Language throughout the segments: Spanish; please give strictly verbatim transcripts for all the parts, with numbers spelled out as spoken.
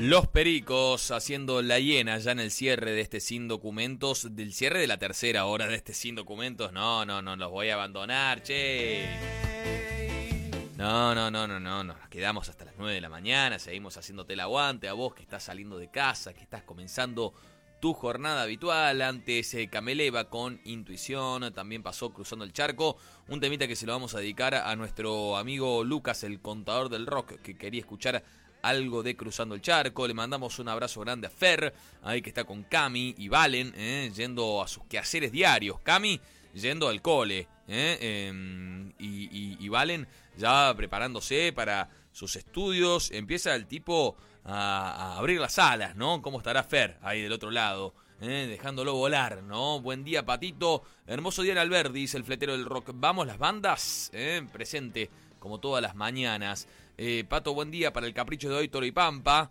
Los Pericos haciendo la hiena ya en el cierre de este Sin Documentos, del cierre de la tercera hora de este Sin Documentos. No, no, no los voy a abandonar, che. No, no, no, no, no, nos quedamos hasta las nueve de la mañana, seguimos haciéndote el aguante a vos que estás saliendo de casa, que estás comenzando tu jornada habitual. Antes eh, Cameleva con Intuición, también pasó Cruzando el Charco, un temita que se lo vamos a dedicar a nuestro amigo Lucas, el contador del rock, que quería escuchar algo de Cruzando el Charco. Le mandamos un abrazo grande a Fer, ahí que está con Cami y Valen, eh, yendo a sus quehaceres diarios. Cami yendo al cole, eh, eh, y, y, y Valen ya preparándose para sus estudios. Empieza el tipo a, a abrir las alas, ¿no? ¿Cómo estará Fer ahí del otro lado? Eh, dejándolo volar, ¿no? Buen día, Patito. Hermoso día en Alberdi, dice el fletero del rock. Vamos las bandas, eh, presente como todas las mañanas. Eh, Pato, buen día para el capricho de hoy, Toro y Pampa.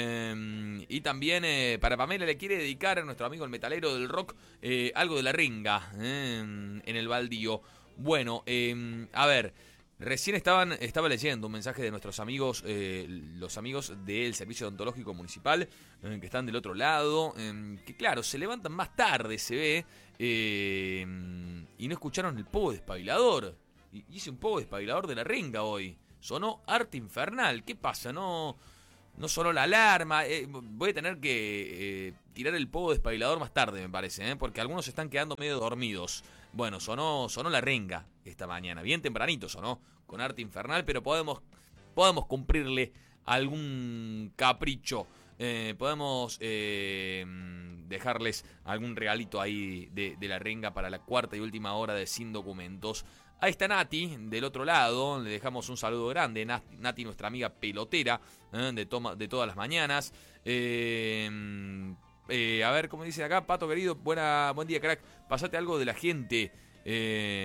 Eh, y también eh, para Pamela le quiere dedicar a nuestro amigo el metalero del rock eh, algo de La Ringa eh, en el baldío. Bueno, eh, a ver, recién estaban, estaba leyendo un mensaje de nuestros amigos, eh, los amigos del Servicio Odontológico Municipal, eh, que están del otro lado, eh, que claro, se levantan más tarde, se ve, eh, y no escucharon el pogo despabilador. Hice un poco despabilador de La Ringa hoy. Sonó arte infernal. ¿Qué pasa? No, no sonó la alarma. Eh, voy a tener que eh, tirar el pogo despabilador más tarde, me parece, ¿eh? Porque algunos se están quedando medio dormidos. Bueno, sonó, sonó La Ringa esta mañana. Bien tempranito sonó, con arte infernal, pero podemos, podemos cumplirle algún capricho. Eh, podemos eh, dejarles algún regalito ahí de, de La Ringa para la cuarta y última hora de Sin Documentos. Ahí está Nati, del otro lado, le dejamos un saludo grande. Nati, nuestra amiga pelotera, eh, de, toma, de todas las mañanas. Eh, eh, a ver, ¿cómo dice acá? Pato querido, buena, buen día, crack. Pasate algo de la gente. Eh,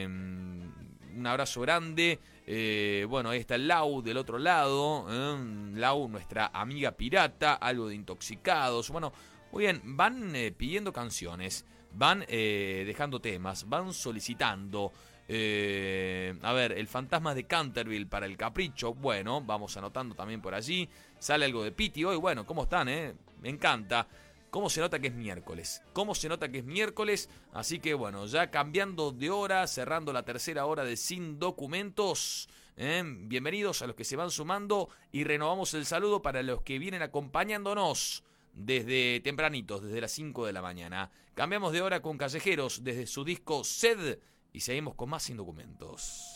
un abrazo grande. Eh, bueno, ahí está el Lau del otro lado. Eh, Lau, nuestra amiga pirata, algo de Intoxicados. Bueno, muy bien, van eh, pidiendo canciones, van eh, dejando temas, van solicitando. Eh, a ver, el fantasma de Canterville para el capricho. Bueno, vamos anotando también por allí. Sale algo de Piti hoy. Bueno, ¿cómo están, eh? Me encanta. ¿Cómo se nota que es miércoles? ¿Cómo se nota que es miércoles? Así que bueno, ya cambiando de hora, cerrando la tercera hora de Sin Documentos. ¿eh? Bienvenidos a los que se van sumando y renovamos el saludo para los que vienen acompañándonos desde tempranitos, desde las cinco de la mañana. Cambiamos de hora con Callejeros desde su disco Sed y seguimos con más Sin Documentos.